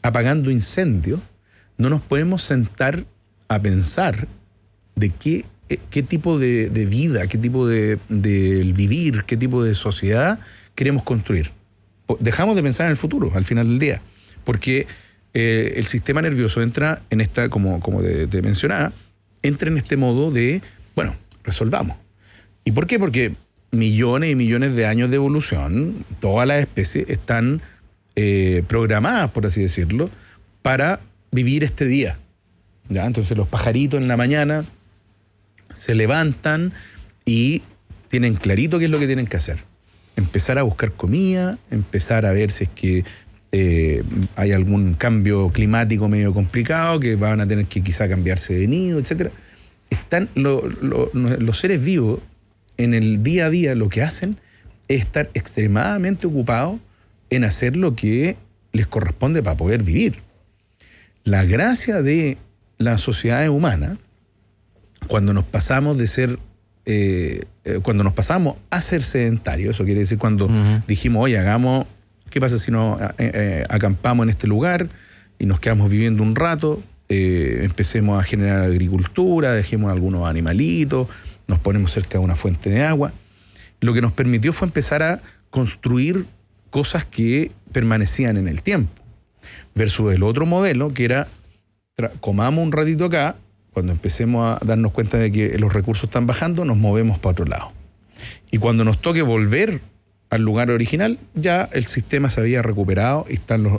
apagando incendios, no nos podemos sentar a pensar de qué tipo de vida, qué tipo de vivir, qué tipo de sociedad queremos construir. Dejamos de pensar en el futuro al final del día, porque el sistema nervioso entra en esta, como te mencionaba, entra en este modo de, bueno, resolvamos. ¿Y por qué? Porque millones y millones de años de evolución, todas las especies están programadas, por así decirlo, para vivir este día. ¿Ya? Entonces los pajaritos en la mañana se levantan y tienen clarito qué es lo que tienen que hacer. Empezar a buscar comida, empezar a ver si es que hay algún cambio climático medio complicado, que van a tener que quizá cambiarse de nido, etc. Están los seres vivos en el día a día, lo que hacen es estar extremadamente ocupados en hacer lo que les corresponde para poder vivir. La gracia de las sociedades humanas, cuando nos pasamos de ser, cuando nos pasamos a ser sedentarios, eso quiere decir cuando dijimos, oye, hagamos, ¿qué pasa si nos acampamos en este lugar y nos quedamos viviendo un rato? Empecemos a generar agricultura, dejemos algunos animalitos, nos ponemos cerca de una fuente de agua. Lo que nos permitió fue empezar a construir cosas que permanecían en el tiempo, versus el otro modelo que era comamos un ratito acá, cuando empecemos a darnos cuenta de que los recursos están bajando, nos movemos para otro lado. Y cuando nos toque volver al lugar original, ya el sistema se había recuperado y están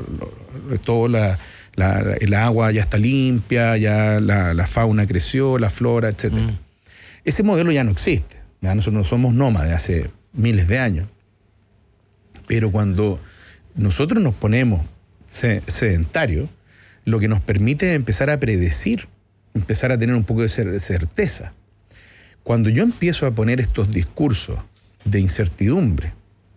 el agua ya está limpia, ya la fauna creció, la flora, etc. Ese modelo ya no existe. ¿Ya? Nosotros no somos nómades hace miles de años. Pero cuando nosotros nos ponemos sedentarios, lo que nos permite es empezar a predecir, empezar a tener un poco de certeza. Cuando yo empiezo a poner estos discursos de incertidumbre,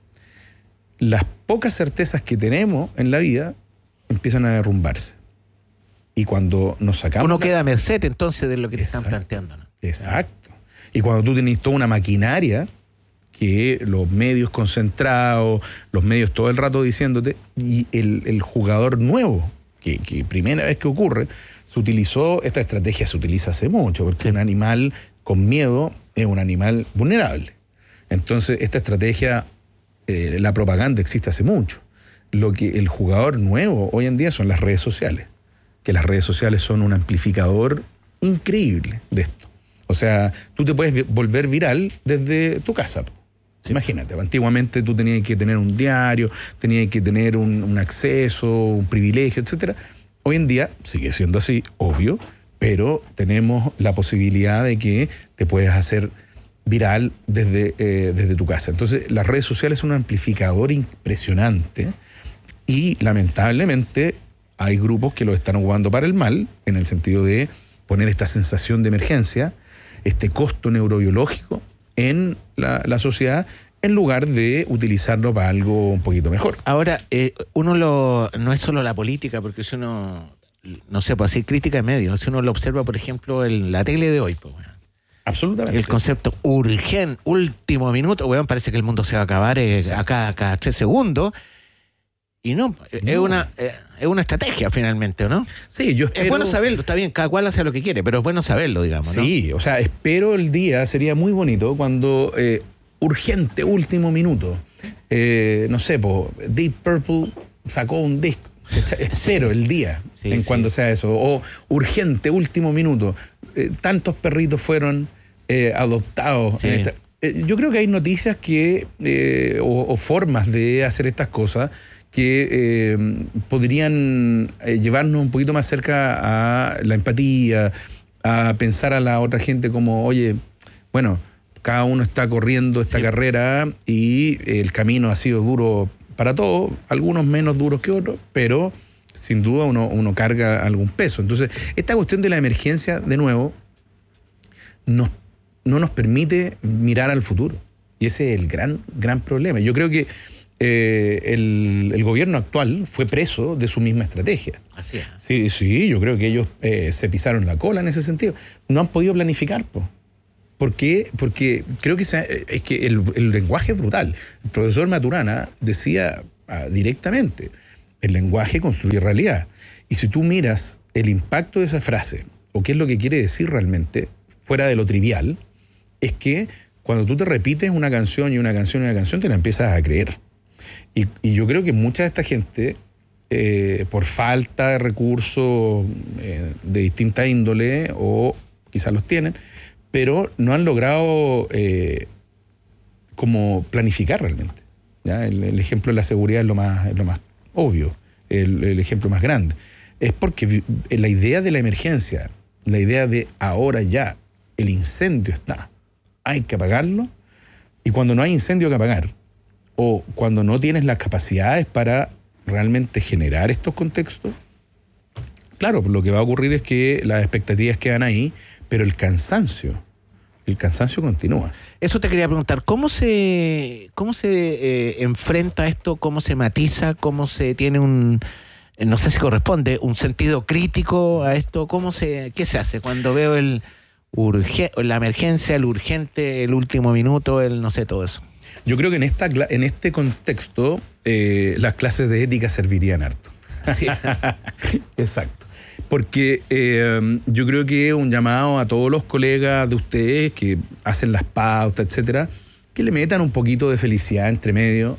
las pocas certezas que tenemos en la vida empiezan a derrumbarse. Y cuando nos sacamos... Uno queda a merced entonces de lo que te están planteando, ¿no? Exacto. Y cuando tú tenés toda una maquinaria que los medios concentrados, los medios todo el rato diciéndote, y el jugador nuevo, que primera vez que ocurre, esta estrategia se utiliza hace mucho, porque un animal con miedo es un animal vulnerable. Entonces, esta estrategia, la propaganda existe hace mucho. Lo que el jugador nuevo hoy en día son las redes sociales, que las redes sociales son un amplificador increíble de esto. O sea, tú te puedes volver viral desde tu casa. Sí. Imagínate, antiguamente tú tenías que tener un diario, tenías que tener un acceso, un privilegio, etcétera. Hoy en día sigue siendo así, obvio, pero tenemos la posibilidad de que te puedas hacer viral desde tu casa. Entonces, las redes sociales son un amplificador impresionante y, lamentablemente, hay grupos que lo están ocupando para el mal, en el sentido de poner esta sensación de emergencia, este costo neurobiológico en la sociedad, en lugar de utilizarlo para algo un poquito mejor. Ahora, no es solo la política, porque si uno, no sé, pues hacer crítica de medios, si uno lo observa, por ejemplo, en la tele de hoy, pues, bueno, absolutamente. el concepto urgente, último minuto, weón, parece que el mundo se va a acabar a cada 3 segundos. Y no. Es una estrategia finalmente, ¿no? Sí, yo espero... Es bueno saberlo, está bien, cada cual hace lo que quiere, pero es bueno saberlo, digamos, ¿no? Sí, o sea, espero el día, sería muy bonito cuando urgente, último minuto, no sé, Deep Purple sacó un disco. Espero el día cuando sea eso. O urgente, último minuto, tantos perritos fueron adoptados. Sí. Yo creo que hay noticias o formas de hacer estas cosas que podrían llevarnos un poquito más cerca a la empatía, a pensar a la otra gente como, oye, bueno, cada uno está corriendo esta carrera y el camino ha sido duro para todos, algunos menos duros que otros, pero sin duda uno carga algún peso. Entonces, esta cuestión de la emergencia, de nuevo, no nos permite mirar al futuro. Y ese es el gran problema. Yo creo que el gobierno actual fue preso de su misma estrategia. Así es. Sí, yo creo que ellos se pisaron la cola en ese sentido. No han podido planificar, po. ¿Por qué? Porque creo que es que el lenguaje es brutal. El profesor Maturana decía directamente, el lenguaje construye realidad. Y si tú miras el impacto de esa frase, o qué es lo que quiere decir realmente, fuera de lo trivial, es que cuando tú te repites una canción y una canción y una canción, te la empiezas a creer. Y yo creo que mucha de esta gente, por falta de recursos de distinta índole, o quizás los tienen, pero no han logrado como planificar realmente. ¿Ya? El ejemplo de la seguridad es lo más obvio, el ejemplo más grande. Es porque la idea de la emergencia, la idea de ahora ya, el incendio está, hay que apagarlo, y cuando no hay incendio que apagar, o cuando no tienes las capacidades para realmente generar estos contextos, claro, lo que va a ocurrir es que las expectativas quedan ahí, pero el cansancio continúa. Eso te quería preguntar, ¿cómo se enfrenta esto? ¿Cómo se matiza? ¿Cómo se tiene no sé si corresponde, un sentido crítico a esto? ¿Qué se hace cuando veo la emergencia, el urgente, el último minuto, no sé, todo eso? Yo creo que en este contexto las clases de ética servirían harto. Sí. Exacto. Porque yo creo que un llamado a todos los colegas de ustedes que hacen las pautas, etcétera, que le metan un poquito de felicidad entre medio,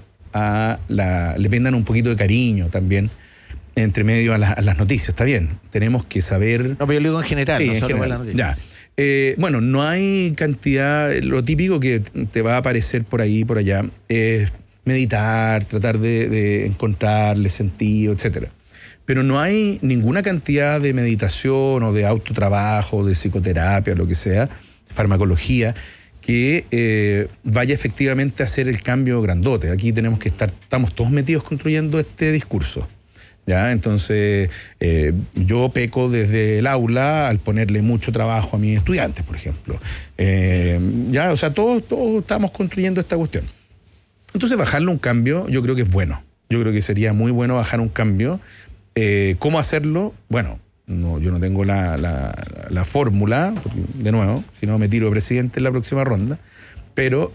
le vendan un poquito de cariño también entre medio a las noticias. Está bien, tenemos que saber... No, pero yo lo digo en general, sí, no en solo general. en la noticia. Ya. Bueno, no hay cantidad, lo típico que te va a aparecer por ahí, por allá, es meditar, tratar de encontrarle sentido, etcétera. Pero no hay ninguna cantidad de meditación o de autotrabajo, de psicoterapia, lo que sea, farmacología, que vaya efectivamente a hacer el cambio grandote. Aquí estamos todos metidos construyendo este discurso. ¿Ya? Entonces, yo peco desde el aula al ponerle mucho trabajo a mis estudiantes, por ejemplo. ¿Ya? O sea, todos estamos construyendo esta cuestión. Entonces, bajarle un cambio, yo creo que es bueno. Yo creo que sería muy bueno bajar un cambio. ¿Cómo hacerlo? Bueno, yo no tengo la fórmula, porque, de nuevo, si no me tiro de presidente en la próxima ronda, pero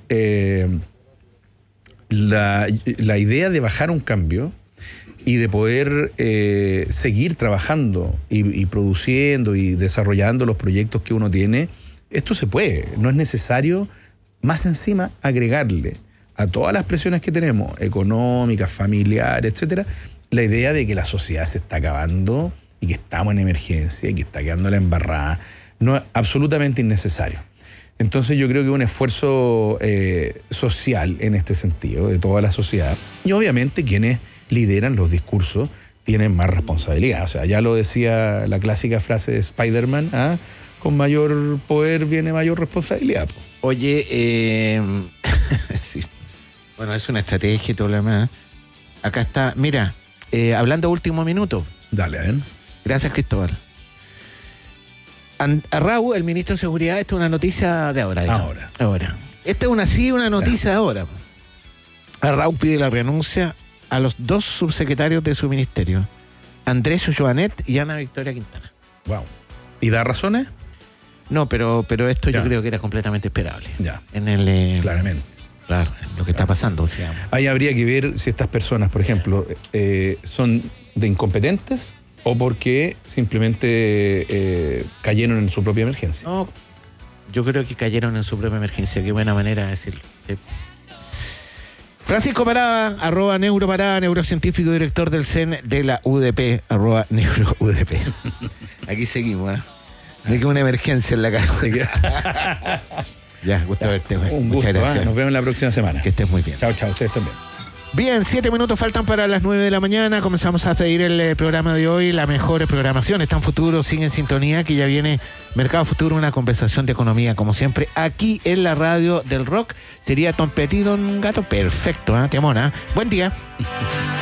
la idea de bajar un cambio y de poder seguir trabajando y produciendo y desarrollando los proyectos que uno tiene, esto se puede. No es necesario, más encima, agregarle a todas las presiones que tenemos, económicas, familiares, etcétera, la idea de que la sociedad se está acabando y que estamos en emergencia y que está quedando la embarrada. No es absolutamente innecesario. Entonces yo creo que un esfuerzo social en este sentido, de toda la sociedad, y obviamente quienes lideran los discursos tienen más responsabilidad. O sea, ya lo decía la clásica frase de Spider-Man, con mayor poder viene mayor responsabilidad. Oye, sí. Bueno, es una estrategia y todo lo demás. Acá está, mira, hablando de último minuto. Dale, a ver. Gracias, Cristóbal. Arrau, el ministro de Seguridad, esta es una noticia de ahora. Ahora. Esta es una noticia de ahora. Arrau pide la renuncia a los 2 subsecretarios de su ministerio, Andrés Joanet y Ana Victoria Quintana. Wow. ¿Y da razones? No, pero esto yo creo que era completamente esperable. Ya. Claramente. Claro, en lo que está pasando. O sea, ahí habría que ver si estas personas, por ejemplo, son de incompetentes o porque simplemente cayeron en su propia emergencia. No, yo creo que cayeron en su propia emergencia. Qué buena manera de decirlo. Sí. Francisco Parada, @neuroparada, neurocientífico, director del CEN de la UDP, @neuroudp. Aquí seguimos, No hay que una emergencia en la casa. Ya, gusto verte. Un gusto, muchas gracias. Nos vemos la próxima semana. Que estés muy bien. Chao, ustedes también. Bien, 7 minutos faltan para las 9 de la mañana. Comenzamos a pedir el programa de hoy. La mejor programación está en Futuro. Sigue en sintonía, que ya viene Mercado Futuro, una conversación de economía, como siempre, aquí en la radio del rock. Sería Tom Petty, Don Gato. Perfecto, Te amona. Buen día.